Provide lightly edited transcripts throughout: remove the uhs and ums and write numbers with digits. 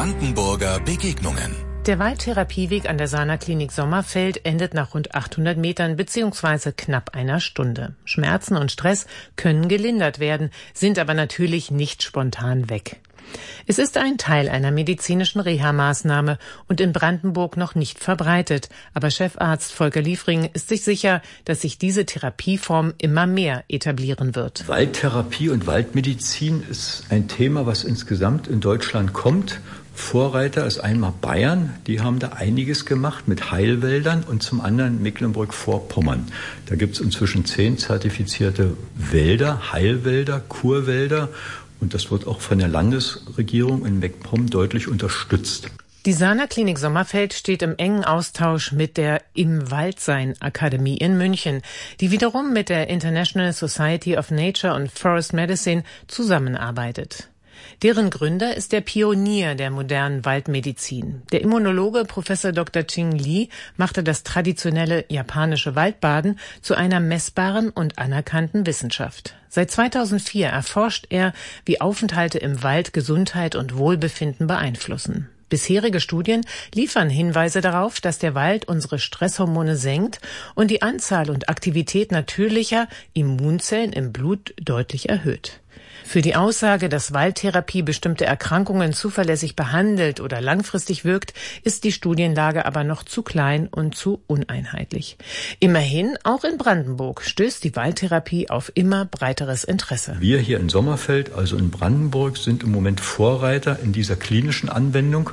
Brandenburger Begegnungen. Der Waldtherapieweg an der Sana Klinik Sommerfeld endet nach rund 800 Metern bzw. knapp einer Stunde. Schmerzen und Stress können gelindert werden, sind aber natürlich nicht spontan weg. Es ist ein Teil einer medizinischen Reha-Maßnahme und in Brandenburg noch nicht verbreitet. Aber Chefarzt Volker Liefring ist sich sicher, dass sich diese Therapieform immer mehr etablieren wird. Waldtherapie und Waldmedizin ist ein Thema, was insgesamt in Deutschland kommt. Vorreiter ist einmal Bayern, die haben da einiges gemacht mit Heilwäldern und zum anderen Mecklenburg-Vorpommern. Da gibt es inzwischen 10 zertifizierte Wälder, Heilwälder, Kurwälder und das wird auch von der Landesregierung in MacPom deutlich unterstützt. Die Sana Klinik Sommerfeld steht im engen Austausch mit der Im Waldsein Akademie in München, die wiederum mit der International Society of Nature and Forest Medicine zusammenarbeitet. Deren Gründer ist der Pionier der modernen Waldmedizin. Der Immunologe Professor Dr. Ching Li machte das traditionelle japanische Waldbaden zu einer messbaren und anerkannten Wissenschaft. Seit 2004 erforscht er, wie Aufenthalte im Wald Gesundheit und Wohlbefinden beeinflussen. Bisherige Studien liefern Hinweise darauf, dass der Wald unsere Stresshormone senkt und die Anzahl und Aktivität natürlicher Immunzellen im Blut deutlich erhöht. Für die Aussage, dass Waldtherapie bestimmte Erkrankungen zuverlässig behandelt oder langfristig wirkt, ist die Studienlage aber noch zu klein und zu uneinheitlich. Immerhin, auch in Brandenburg, stößt die Waldtherapie auf immer breiteres Interesse. Wir hier in Sommerfeld, also in Brandenburg, sind im Moment Vorreiter in dieser klinischen Anwendung.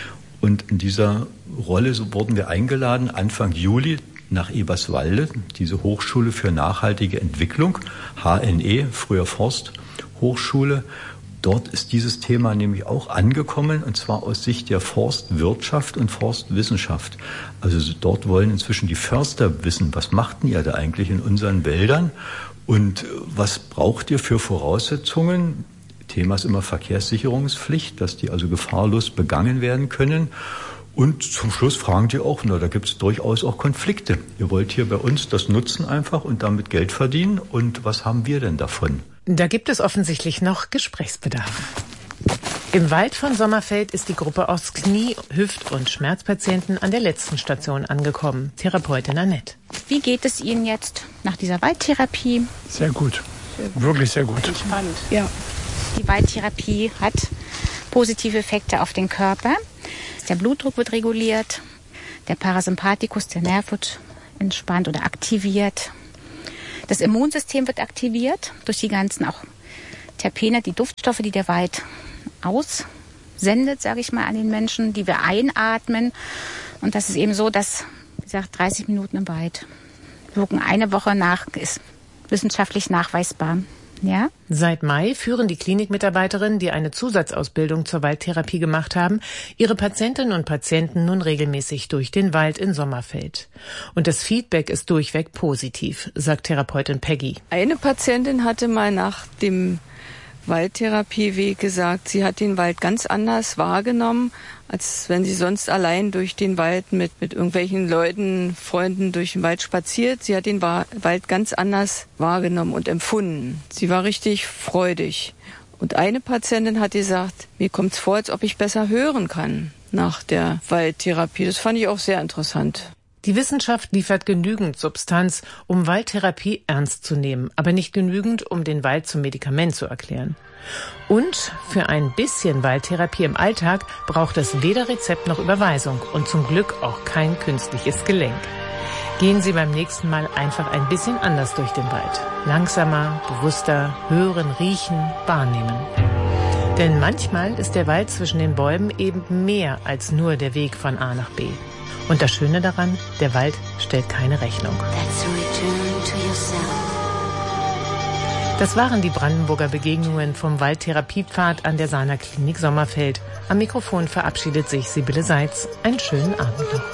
Und in dieser Rolle so wurden wir eingeladen, Anfang Juli nach Eberswalde, diese Hochschule für nachhaltige Entwicklung, HNE, früher Forsthochschule. Dort ist dieses Thema nämlich auch angekommen, und zwar aus Sicht der Forstwirtschaft und Forstwissenschaft. Also dort wollen inzwischen die Förster wissen, was macht denn ihr da eigentlich in unseren Wäldern und was braucht ihr für Voraussetzungen? Thema ist immer Verkehrssicherungspflicht, dass die also gefahrlos begangen werden können. Und zum Schluss fragen die auch, da gibt es durchaus auch Konflikte. Ihr wollt hier bei uns das nutzen einfach und damit Geld verdienen. Und was haben wir denn davon? Da gibt es offensichtlich noch Gesprächsbedarf. Im Wald von Sommerfeld ist die Gruppe aus Knie-, Hüft- und Schmerzpatienten an der letzten Station angekommen. Therapeutin Annette. Wie geht es Ihnen jetzt nach dieser Waldtherapie? Sehr gut. Wirklich sehr gut. Entspannt. Ja. Die Waldtherapie hat positive Effekte auf den Körper. Der Blutdruck wird reguliert, der Parasympathikus, der Nerv wird entspannt oder aktiviert. Das Immunsystem wird aktiviert durch die ganzen auch Terpene, die Duftstoffe, die der Wald aussendet, sage ich mal, an den Menschen, die wir einatmen. Und das ist eben so, dass, wie gesagt, 30 Minuten im Wald wirken eine Woche nach, ist wissenschaftlich nachweisbar. Ja? Seit Mai führen die Klinikmitarbeiterinnen, die eine Zusatzausbildung zur Waldtherapie gemacht haben, ihre Patientinnen und Patienten nun regelmäßig durch den Wald in Sommerfeld. Und das Feedback ist durchweg positiv, sagt Therapeutin Peggy. Eine Patientin hatte mal nach dem Waldtherapieweg gesagt, sie hat den Wald ganz anders wahrgenommen, als wenn sie sonst allein durch den Wald mit irgendwelchen Leuten, Freunden durch den Wald spaziert. Sie hat den Wald ganz anders wahrgenommen und empfunden. Sie war richtig freudig. Und eine Patientin hat gesagt, mir kommt's vor, als ob ich besser hören kann nach der Waldtherapie. Das fand ich auch sehr interessant. Die Wissenschaft liefert genügend Substanz, um Waldtherapie ernst zu nehmen, aber nicht genügend, um den Wald zum Medikament zu erklären. Und für ein bisschen Waldtherapie im Alltag braucht es weder Rezept noch Überweisung und zum Glück auch kein künstliches Gelenk. Gehen Sie beim nächsten Mal einfach ein bisschen anders durch den Wald. Langsamer, bewusster, hören, riechen, wahrnehmen. Denn manchmal ist der Wald zwischen den Bäumen eben mehr als nur der Weg von A nach B. Und das Schöne daran, der Wald stellt keine Rechnung. Das waren die Brandenburger Begegnungen vom Waldtherapiepfad an der Sana Klinik Sommerfeld. Am Mikrofon verabschiedet sich Sibylle Seitz. Einen schönen Abend noch.